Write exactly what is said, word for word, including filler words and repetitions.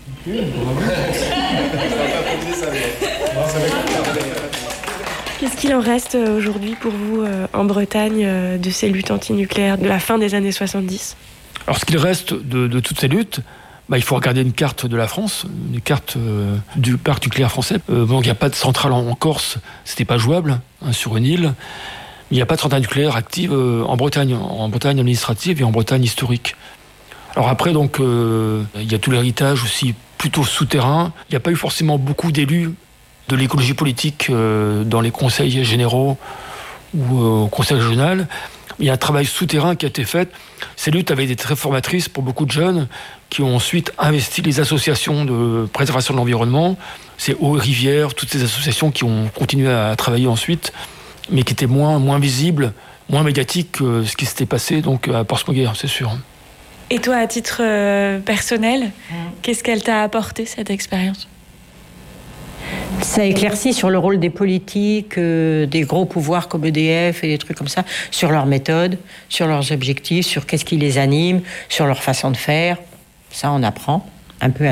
Qu'est-ce qu'il en reste aujourd'hui pour vous euh, en Bretagne euh, de ces luttes antinucléaires de la fin des années soixante-dix ? Alors ce qu'il reste de, de toutes ces luttes, bah, il faut regarder une carte de la France, une carte euh, du parc nucléaire français. Euh, bon, il n'y a pas de centrale en, en Corse, c'était pas jouable, hein, sur une île. Il n'y a pas de centrale nucléaire active euh, en Bretagne, en Bretagne administrative et en Bretagne historique. Alors après, donc, euh, il y a tout l'héritage aussi plutôt souterrain. Il n'y a pas eu forcément beaucoup d'élus de l'écologie politique euh, dans les conseils généraux ou euh, au conseil régional. Il y a un travail souterrain qui a été fait. Ces luttes avaient été très formatrices pour beaucoup de jeunes qui ont ensuite investi les associations de préservation de l'environnement. C'est Eau et Rivière, toutes ces associations qui ont continué à travailler ensuite, mais qui étaient moins, moins visibles, moins médiatiques que ce qui s'était passé donc, à Portsmouth, c'est sûr. Et toi, à titre euh, personnel, mmh. qu'est-ce qu'elle t'a apporté, cette expérience ? Ça éclaircit sur le rôle des politiques, euh, des gros pouvoirs comme E D F et des trucs comme ça, sur leurs méthodes, sur leurs objectifs, sur qu'est-ce qui les anime, sur leur façon de faire. Ça, on apprend un peu à